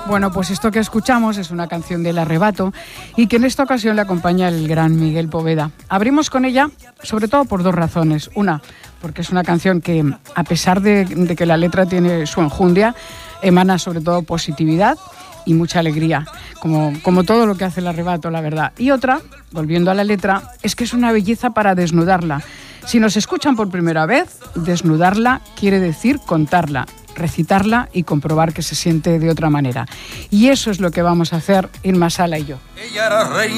Bueno, pues esto que escuchamos es una canción del Arrebato y que en esta ocasión le acompaña el gran Miguel Poveda. Abrimos con ella sobre todo por dos razones. Una, porque es una canción que, a pesar de que la letra tiene su enjundia, emana sobre todo positividad y mucha alegría, como todo lo que hace el Arrebato, la verdad. Y otra, volviendo a la letra, es que es una belleza para desnudarla. Si nos escuchan por primera vez, desnudarla quiere decir contarla, recitarla y comprobar que se siente de otra manera. Y eso es lo que vamos a hacer Irma Sala y yo. Ella era reina.